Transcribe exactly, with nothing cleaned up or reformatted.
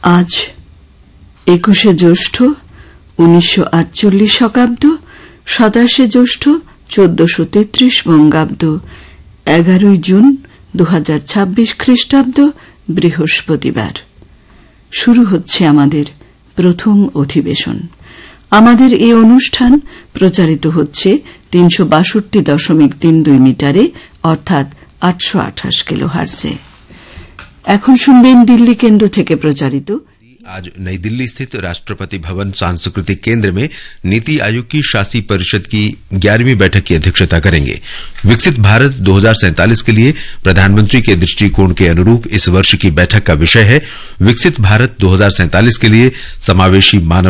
আজ একুশে জ্যৈষ্ঠ উনিশশো আটচল্লিশ শকাব্দ, সাতাশে জ্যৈষ্ঠ চোদ্দশো তেত্রিশ বঙ্গাব্দ, এগারোই জুন দু হাজার ছাব্বিশ খ্রিস্টাব্দ, বৃহস্পতিবার। শুরু হচ্ছে আমাদের প্রথম অধিবেশন। আমাদের এই অনুষ্ঠান প্রচারিত হচ্ছে তিনশো বাষট্টি দশমিক তিন দুই মিটারে, অর্থাৎ আটশো আঠাশ কিলো হার্জে। এখন শুনবেন দিল্লি কেন্দ্র থেকে প্রচারিত। आज नई दिल्ली स्थित राष्ट्रपति भवन सांस्कृतिक केंद्र में नीति आयोग की शासी परिषद की ग्यारहवीं बैठक की अध्यक्षता करेंगे। विकसित भारत दो हज़ार सैंतालीस के लिए प्रधानमंत्री के दृष्टिकोण के अनुरूप इस वर्ष की बैठक का विषय है विकसित भारत दो हज़ार सैंतालीस के लिए समावेशी मानव